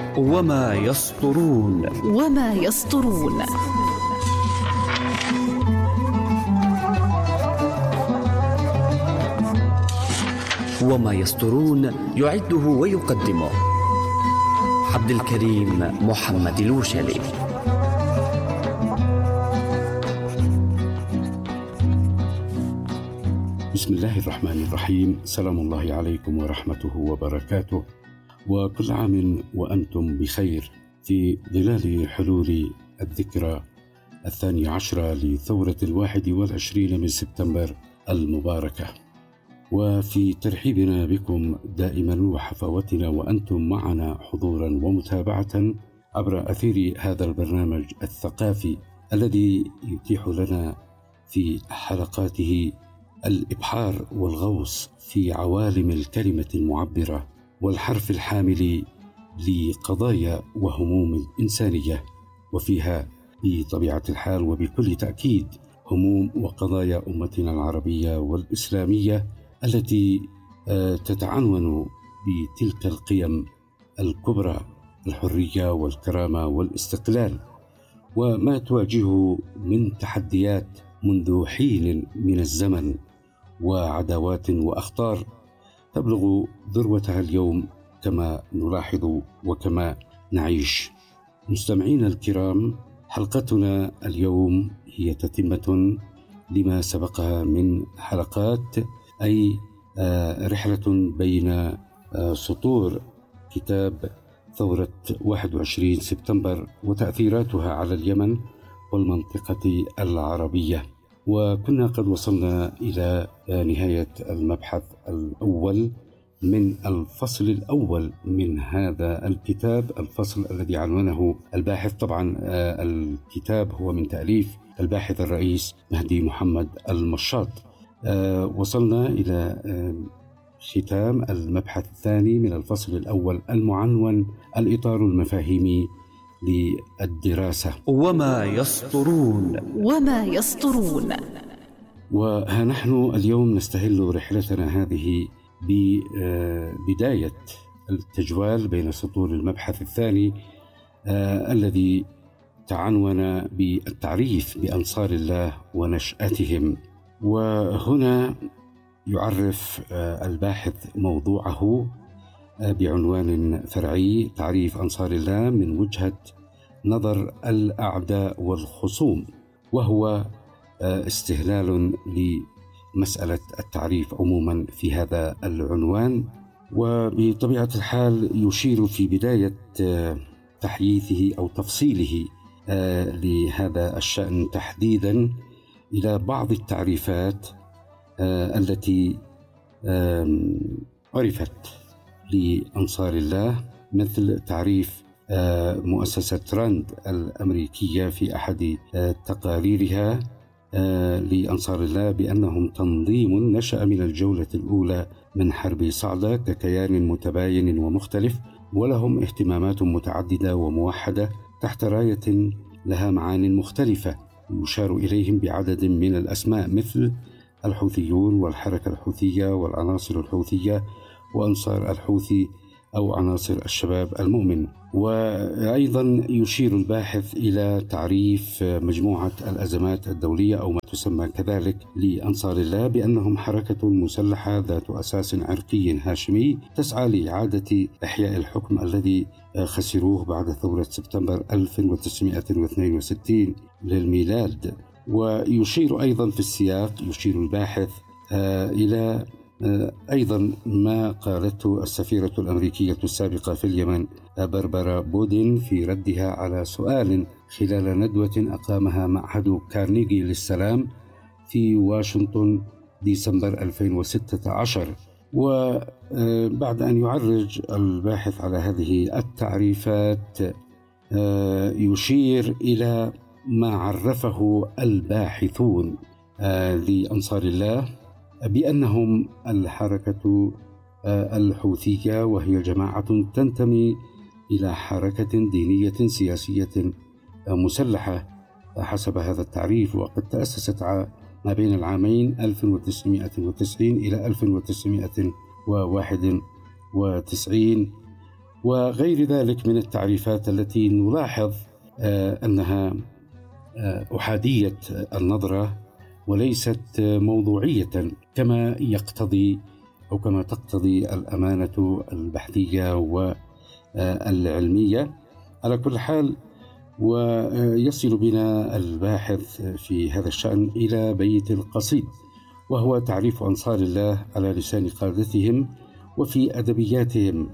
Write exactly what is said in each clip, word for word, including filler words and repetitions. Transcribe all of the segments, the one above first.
وما يسطرون وما يسطرون وما يسطرون يعده ويقدمه عبد الكريم محمد الوشلي. بسم الله الرحمن الرحيم. سلام الله عليكم ورحمته وبركاته، وكل عام وأنتم بخير في ظلال حلول الذكرى الثاني عشرة لثورة الواحد والعشرين من سبتمبر المباركة، وفي ترحيبنا بكم دائما وحفاوتنا وأنتم معنا حضورا ومتابعة عبر أثير هذا البرنامج الثقافي الذي يتيح لنا في حلقاته الإبحار والغوص في عوالم الكلمة المعبرة والحرف الحامل لقضايا وهموم الإنسانية، وفيها بطبيعة الحال وبكل تأكيد هموم وقضايا أمتنا العربية والإسلامية التي تتعنون بتلك القيم الكبرى: الحرية والكرامة والاستقلال، وما تواجهه من تحديات منذ حين من الزمن وعداوات وأخطار تبلغ ذروتها اليوم كما نلاحظ وكما نعيش. مستمعينا الكرام، حلقتنا اليوم هي تتمة لما سبقها من حلقات، أي رحلة بين سطور كتاب ثورة واحد وعشرين سبتمبر وتأثيراتها على اليمن والمنطقة العربية. وكنا قد وصلنا إلى نهاية المبحث الأول من الفصل الأول من هذا الكتاب، الفصل الذي عنونه الباحث. طبعا الكتاب هو من تأليف الباحث الرئيس مهدي محمد المشاط. وصلنا إلى ختام المبحث الثاني من الفصل الأول المعنون الإطار المفاهيمي للدراسة. وما يسطرون وما يسطرون وها نحن اليوم نستهل رحلتنا هذه ببداية التجوال بين سطور المبحث الثاني آه الذي تعنون بالتعريف بأنصار الله ونشأتهم. وهنا يعرف آه الباحث موضوعه آه بعنوان فرعي: تعريف أنصار الله من وجهة نظر الأعداء والخصوم، وهو آه استهلال لمسألة التعريف عموما في هذا العنوان. وبطبيعة الحال يشير في بداية آه تحييثه أو تفصيله آه لهذا الشأن تحديدا إلى بعض التعريفات آه التي آه عرفت لأنصار الله، مثل تعريف آه مؤسسة راند الأمريكية في أحد آه تقاريرها آه لأنصار الله بأنهم تنظيم نشأ من الجولة الأولى من حرب صعدة ككيان متباين ومختلف، ولهم اهتمامات متعددة وموحدة تحت راية لها معان مختلفة، يشار إليهم بعدد من الأسماء مثل الحوثيون والحركة الحوثية والعناصر الحوثية وأنصار الحوثي أو عناصر الشباب المؤمن. وأيضا يشير الباحث إلى تعريف مجموعة الأزمات الدولية أو ما تسمى كذلك لأنصار الله بأنهم حركة مسلحة ذات أساس عرقي هاشمي تسعى لإعادة إحياء الحكم الذي خسروه بعد ثورة سبتمبر ألف وتسعمائة واثنين وستين للميلاد. ويشير أيضا في السياق يشير الباحث إلى أيضا ما قالته السفيرة الأمريكية السابقة في اليمن باربرا بودين في ردها على سؤال خلال ندوة أقامها معهد كارنيجي للسلام في واشنطن ديسمبر ألفين وستة عشر. وبعد أن يعرج الباحث على هذه التعريفات يشير إلى ما عرفه الباحثون لأنصار الله بأنهم الحركة الحوثية، وهي جماعة تنتمي إلى حركة دينية سياسية مسلحة حسب هذا التعريف، وقد تأسست ما بين العامين ألف وتسعمائة وتسعين إلى ألف وتسعمائة وواحد وتسعين. وغير ذلك من التعريفات التي نلاحظ أنها أحادية النظرة وليست موضوعية كما يقتضي أو كما تقتضي الأمانة البحثية والعلمية. على كل حال، ويصل بنا الباحث في هذا الشأن إلى بيت القصيد، وهو تعريف أنصار الله على لسان قادتهم وفي أدبياتهم،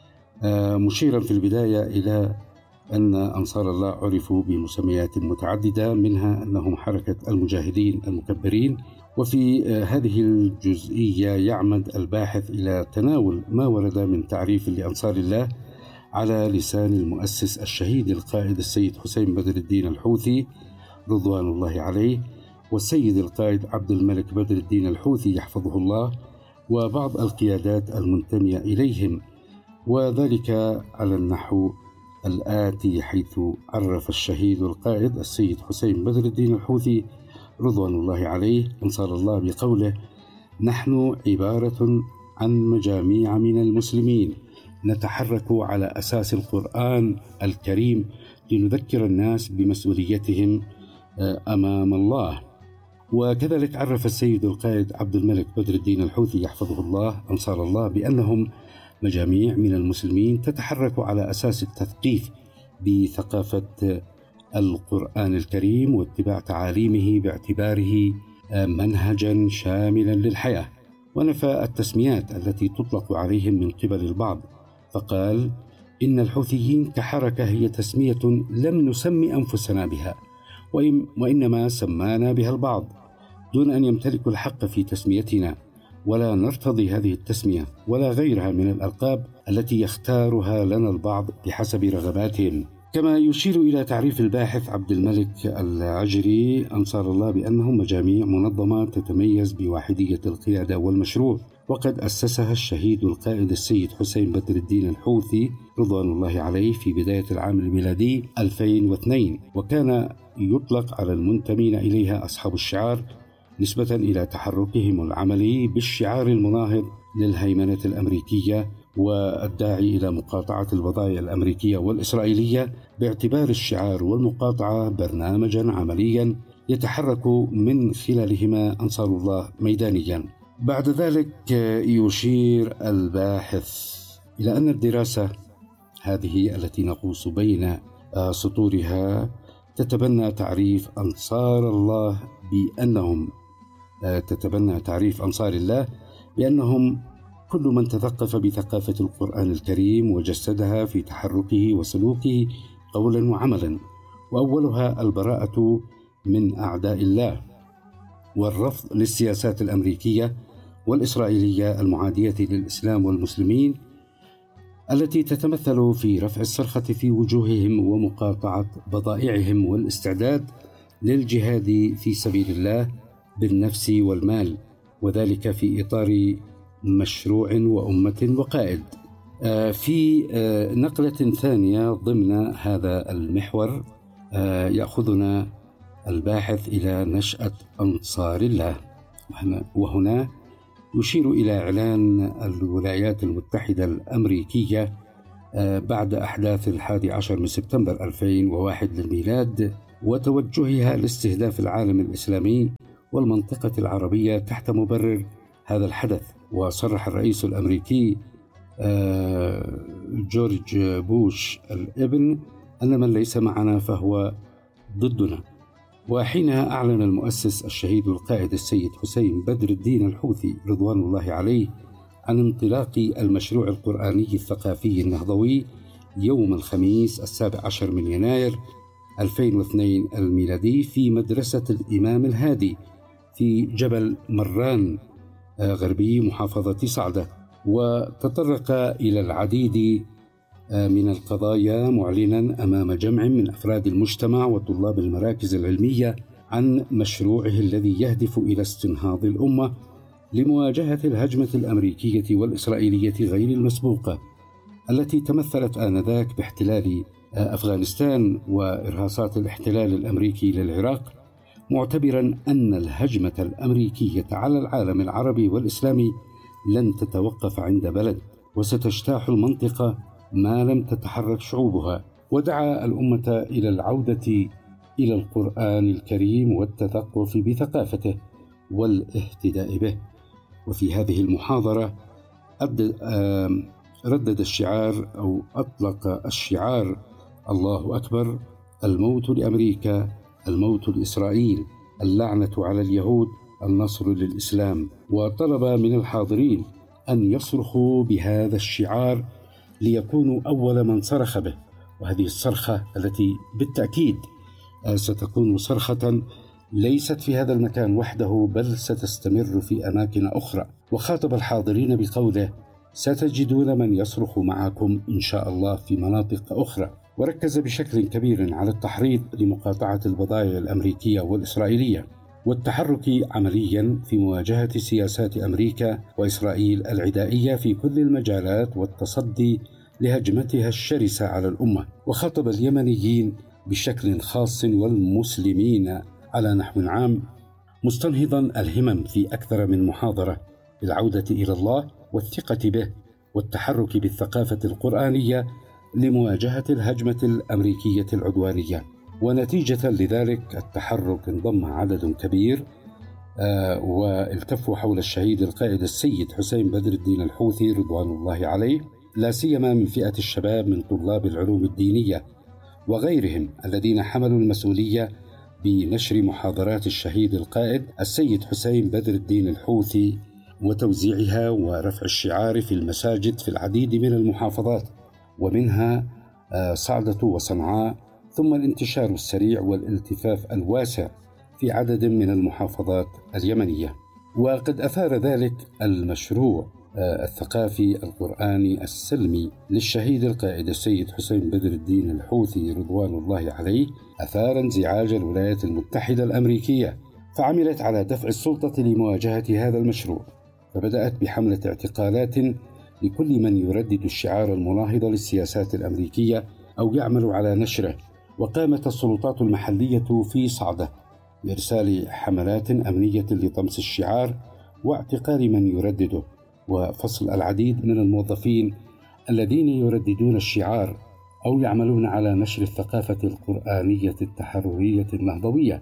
مشيرا في البداية إلى أن أنصار الله عرفوا بمسميات متعددة، منها أنهم حركة المجاهدين المكبرين. وفي هذه الجزئية يعمد الباحث إلى تناول ما ورد من تعريف لأنصار الله على لسان المؤسس الشهيد القائد السيد حسين بدر الدين الحوثي رضوان الله عليه، والسيد القائد عبد الملك بدر الدين الحوثي يحفظه الله، وبعض القيادات المنتمية إليهم، وذلك على النحو الآتي، حيث عرف الشهيد القائد السيد حسين بدر الدين الحوثي رضوان الله عليه أنصار الله بقوله: نحن عبارة عن مجاميع من المسلمين نتحرك على أساس القرآن الكريم لنذكر الناس بمسؤوليتهم أمام الله. وكذلك عرف السيد القائد عبد الملك بدر الدين الحوثي يحفظه الله أنصار الله بأنهم مجاميع من المسلمين تتحرك على أساس التثقيف بثقافة القرآن الكريم واتباع تعاليمه باعتباره منهجا شاملا للحياة. ونفى التسميات التي تطلق عليهم من قبل البعض، فقال: إن الحوثيين كحركة هي تسمية لم نسمي أنفسنا بها، وإنما سمانا بها البعض دون أن يمتلكوا الحق في تسميتنا، ولا نرتضي هذه التسمية ولا غيرها من الألقاب التي يختارها لنا البعض بحسب رغباتهم. كما يشير إلى تعريف الباحث عبد الملك العجري أنصار الله بأنهم مجاميع منظمة تتميز بواحدية القيادة والمشروع، وقد أسسها الشهيد القائد السيد حسين بدر الدين الحوثي رضوان الله عليه في بداية العام الميلادي ألفين واثنين، وكان يطلق على المنتمين إليها أصحاب الشعار نسبة إلى تحركهم العملي بالشعار المناهض للهيمنة الأمريكية والداعي إلى مقاطعة البضائع الأمريكية والإسرائيلية، باعتبار الشعار والمقاطعة برنامجا عمليا يتحرك من خلالهما أنصار الله ميدانيا. بعد ذلك يشير الباحث إلى أن الدراسة هذه التي نغوص بين سطورها تتبنى تعريف أنصار الله بأنهم تتبنى تعريف أنصار الله بأنهم كل من تثقف بثقافة القرآن الكريم وجسدها في تحركه وسلوكه قولا وعملا، وأولها البراءة من أعداء الله والرفض للسياسات الأمريكية والإسرائيلية المعادية للإسلام والمسلمين، التي تتمثل في رفع الصرخة في وجوههم ومقاطعة بضائعهم والاستعداد للجهاد في سبيل الله بالنفس والمال، وذلك في إطار مشروع وأمة وقائد. في نقلة ثانية ضمن هذا المحور يأخذنا الباحث إلى نشأة أنصار الله، وهنا يشير إلى إعلان الولايات المتحدة الأمريكية بعد أحداث الحادي عشر من سبتمبر ألفين وواحد للميلاد وتوجهها لاستهداف العالم الإسلامي والمنطقة العربية تحت مبرر هذا الحدث. وصرح الرئيس الأمريكي جورج بوش الابن أن من ليس معنا فهو ضدنا. وحينها أعلن المؤسس الشهيد القائد السيد حسين بدر الدين الحوثي رضوان الله عليه عن انطلاق المشروع القرآني الثقافي النهضوي يوم الخميس السابع عشر من يناير ألفين واثنين الميلادي في مدرسة الإمام الهادي في جبل مران غربي محافظة صعدة، وتطرق إلى العديد من القضايا معلنا أمام جمع من أفراد المجتمع وطلاب المراكز العلمية عن مشروعه الذي يهدف إلى استنهاض الأمة لمواجهة الهجمة الأمريكية والإسرائيلية غير المسبوقة التي تمثلت آنذاك باحتلال أفغانستان وإرهاصات الاحتلال الأمريكي للعراق، معتبرا أن الهجمة الأمريكية على العالم العربي والإسلامي لن تتوقف عند بلد، وستجتاح المنطقة ما لم تتحرك شعوبها، ودعا الأمة إلى العودة إلى القرآن الكريم والتثقف بثقافته والاهتداء به. وفي هذه المحاضرة ردد الشعار أو أطلق الشعار الله أكبر، الموت لأمريكا، الموت لإسرائيل، اللعنة على اليهود، النصر للإسلام. وطلب من الحاضرين أن يصرخوا بهذا الشعار ليكونوا أول من صرخ به، وهذه الصرخة التي بالتأكيد ستكون صرخة ليست في هذا المكان وحده، بل ستستمر في أماكن أخرى. وخاطب الحاضرين بقوله: ستجدون من يصرخ معكم إن شاء الله في مناطق أخرى. وركز بشكل كبير على التحريض لمقاطعة البضائع الأمريكية والإسرائيلية والتحرك عمليا في مواجهة سياسات أمريكا وإسرائيل العدائية في كل المجالات والتصدي لهجمتها الشرسة على الأمة. وخاطب اليمنيين بشكل خاص والمسلمين على نحو عام، مستنهضا الهمم في أكثر من محاضرة بالعودة إلى الله والثقة به والتحرك بالثقافة القرآنية لمواجهة الهجمة الأمريكية العدوانية. ونتيجة لذلك التحرك انضم عدد كبير آه والتفوا حول الشهيد القائد السيد حسين بدر الدين الحوثي رضوان الله عليه، لا سيما من فئة الشباب من طلاب العلوم الدينية وغيرهم الذين حملوا المسؤولية بنشر محاضرات الشهيد القائد السيد حسين بدر الدين الحوثي وتوزيعها ورفع الشعار في المساجد في العديد من المحافظات، ومنها صعدة وصنعاء، ثم الانتشار السريع والالتفاف الواسع في عدد من المحافظات اليمنية. وقد أثار ذلك المشروع الثقافي القرآني السلمي للشهيد القائد السيد حسين بدر الدين الحوثي رضوان الله عليه أثار انزعاج الولايات المتحدة الأمريكية، فعملت على دفع السلطة لمواجهة هذا المشروع، فبدأت بحملة اعتقالات لكل من يردد الشعار المناهض للسياسات الأمريكية أو يعمل على نشره. وقامت السلطات المحلية في صعدة بإرسال حملات أمنية لطمس الشعار واعتقال من يردده، وفصل العديد من الموظفين الذين يرددون الشعار أو يعملون على نشر الثقافة القرآنية التحررية النهضوية.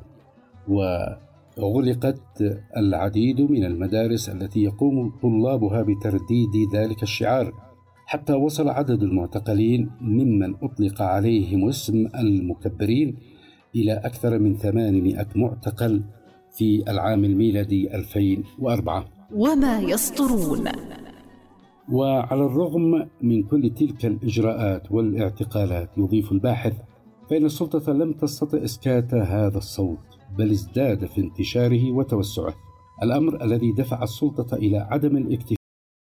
وغلقت العديد من المدارس التي يقوم طلابها بترديد ذلك الشعار، حتى وصل عدد المعتقلين ممن أطلق عليهم اسم المكبرين إلى أكثر من ثمانمائة معتقل في العام الميلادي ألفين وأربعة. وما يسطرون. وعلى الرغم من كل تلك الإجراءات والاعتقالات، يضيف الباحث، فإن السلطة لم تستطع إسكات هذا الصوت، بل ازداد في انتشاره وتوسعه، الأمر الذي دفع السلطة إلى عدم الاكتفاء